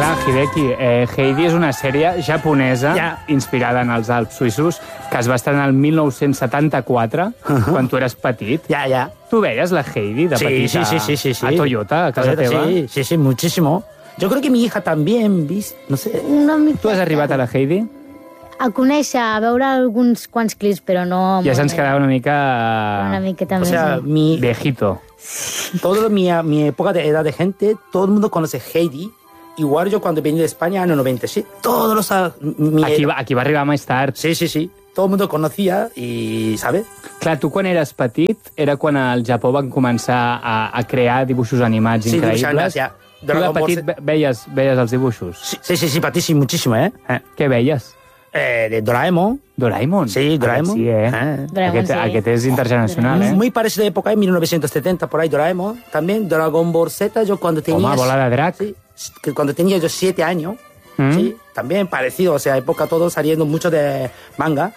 Perdona, Hideki, Heidi és una sèrie japonesa inspirada en els Alps suïssos que es va estrenar el 1974, quan tu eres petit. Ya. Tu veies la Heidi de petita Sí. a Toyota, a casa teva? Sí, muchísimo. Yo creo que mi hija también, no sé. Tu has arribat a la Heidi? A conèixer, a veure alguns quants clips, però no... Ja se'ns quedava una mica... Una miqueta O més. sea, Viejito. toda mi época de edad de gente, todo el mundo conoce Heidi. Igual yo cuando venía de España, en el 97, todos los... Aquí va arribar més tard. Sí. Todo el mundo conocía y, ¿sabes? Clar, tu quan eres petit era quan al Japó van començar a crear dibuixos animats Sí, increïbles. dibuixos animats, ja. Tu de petit veies els dibuixos? Sí, patísimo, muchísimo, ¿eh? Què veies? De Doraemon. Doraemon? Sí, Doraemon. Sí, Aquest és internacional, eh? Muy parecido de época, en 1970, por ahí, Doraemon. También Dragon Ball Z, yo cuando tenía... Home, bola de drac. Sí, que cuando tenía yo 7 años, sí, también parecido, o sea, época todo saliendo mucho de manga.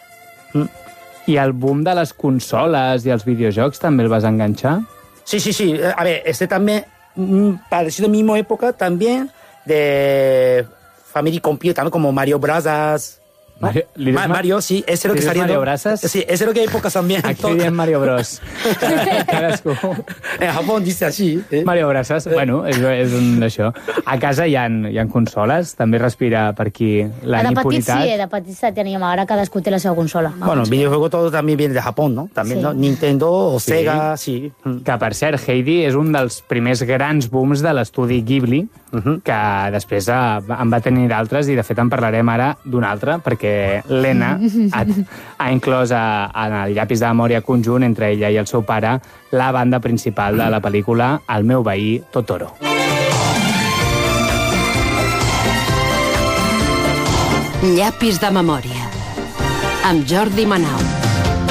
I el boom de les consoles i els videojocs també el vas enganxar? Sí. A ver, también, parecido mismo época también de Family Computer, también como Mario Bros. Mario, sí, ese es lo que salió. Mario Bros? Sí, ese es lo que época también. Aquí diem Mario Bros. Cadascú. En Japón dice así. Mario Bros. Bueno, és un d'això. A casa hi ha consoles? També respira per aquí la niponitat? De petit sí teníem. Ara cadascú té la seva consola. Bueno, videojuego todo también viene de Japón, ¿no? También, Sí. ¿no? Nintendo o Sega, sí. Que, per cert, Heidi és un dels primers grans booms de l'estudi Ghibli, que després en va tenir d'altres, i de fet en parlarem ara d'un altre, perquè l'Ena ha inclòs en el llapis de memòria conjunt entre ella i el seu pare la banda principal de la pel·lícula El meu veí Totoro. Llapis de memòria amb Jordi Manau.